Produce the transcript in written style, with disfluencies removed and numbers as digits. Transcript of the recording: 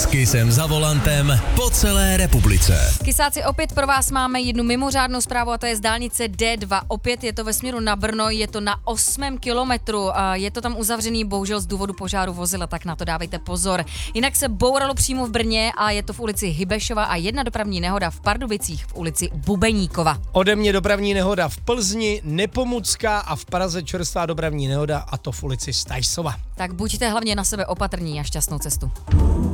S Kissem za volantem po celé republice. Kysáci, opět pro vás máme jednu mimořádnou zprávu a to je z dálnice D2. Opět je to ve směru na Brno, je to na 8. kilometru. Je to tam uzavřený bohužel z důvodu požáru vozidla, tak na to dávejte pozor. Jinak se bouralo přímo v Brně a je to v ulici Hybešova a jedna dopravní nehoda v Pardubicích v ulici Bubeníkova. Ode mě dopravní nehoda v Plzni, Nepomucká a v Praze čerstvá dopravní nehoda a to v ulici Stajsova. Tak buďte hlavně na sebe opatrní a šťastnou cestu.